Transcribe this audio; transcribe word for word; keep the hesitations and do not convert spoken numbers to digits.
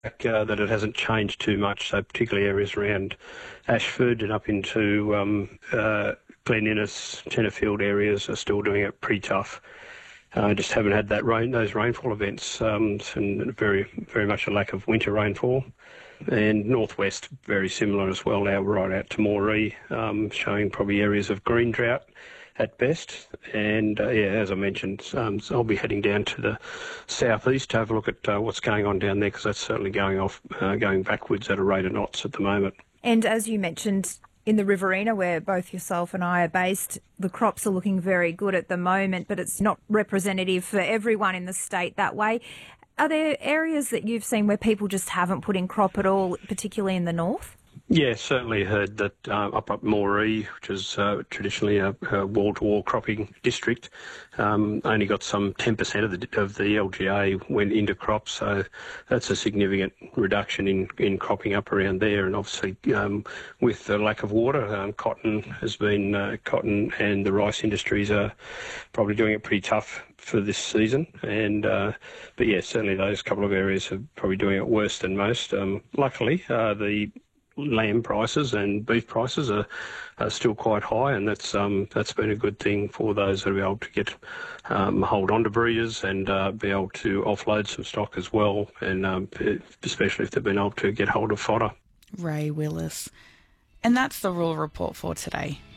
uh, that it hasn't changed too much, so particularly areas around Ashford and up into um, uh, Glen Innes, Tenterfield areas are still doing it pretty tough. Uh, just haven't had that rain, those rainfall events, um, and very, very much a lack of winter rainfall. And northwest, very similar as well, now right out to Moree, um, showing probably areas of green drought at best. And uh, yeah, as I mentioned, um, so I'll be heading down to the southeast to have a look at uh, what's going on down there, because that's certainly going off, uh, going backwards at a rate of knots at the moment. And as you mentioned, in the Riverina, where both yourself and I are based, the crops are looking very good at the moment, but it's not representative for everyone in the state that way. Are there areas that you've seen where people just haven't put in crop at all, particularly in the north? Yeah, certainly heard that uh, up at Moree, which is uh, traditionally a, a wall-to-wall cropping district, um, only got some ten percent of the of the L G A went into crops, so that's a significant reduction in, in cropping up around there. And obviously, um, with the lack of water, um, cotton has been uh, cotton and the rice industries are probably doing it pretty tough for this season. And uh, but yeah, certainly those couple of areas are probably doing it worse than most. Um, luckily, uh, the lamb prices and beef prices are, are still quite high, and that's um, that's been a good thing for those that are able to get um, hold on to breeders and uh, be able to offload some stock as well, and um, especially if they've been able to get hold of fodder. Ray Willis. And that's the Rural Report for today.